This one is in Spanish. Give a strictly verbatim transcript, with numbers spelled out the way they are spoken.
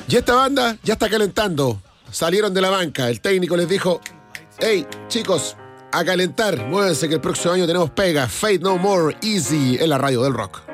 Y esta banda ya está calentando. Salieron de la banca. El técnico les dijo: hey, chicos, a calentar. Muévanse que el próximo año tenemos pega. Faith No More, Easy en la radio del rock.